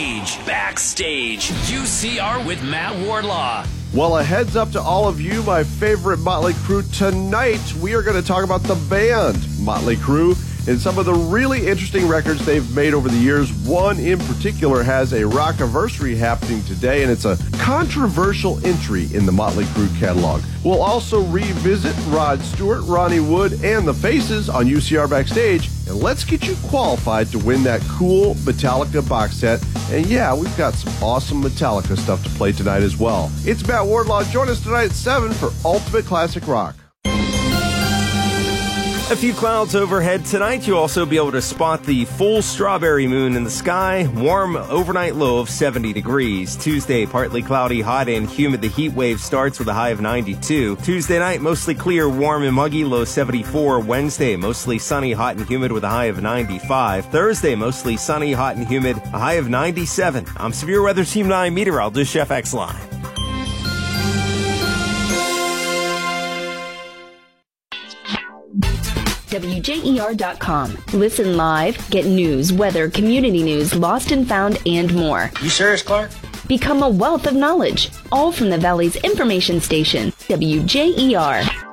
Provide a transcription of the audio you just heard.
Backstage, UCR with Matt Wardlaw. Well, a heads up to all of you, my favorite Motley Crue. Tonight, we are going to talk about the band Motley Crue and some of the really interesting records they've made over the years. One in particular has a rockiversary happening today, and it's a controversial entry in the Motley Crue catalog. We'll also revisit Rod Stewart, Ronnie Wood, and the Faces on UCR Backstage, and let's get you qualified to win that cool Metallica box set. And yeah, we've got some awesome Metallica stuff to play tonight as well. It's Matt Wardlaw. Join us tonight at 7 for Ultimate Classic Rock. A few clouds overhead tonight. You'll also be able to spot the full strawberry moon in the sky. Warm overnight low of 70 degrees. Tuesday, partly cloudy, hot and humid. The heat wave starts with a high of 92. Tuesday night, mostly clear, warm and muggy, low 74. Wednesday, mostly sunny, hot and humid with a high of 95. Thursday, mostly sunny, hot and humid, a high of 97. I'm Severe Weather Team 9 meteorologist Chef X Line. WJER.com. Listen live, get news, weather, community news, lost and found, and more. You serious, Clark? Become a wealth of knowledge, all from the Valley's information station, WJER.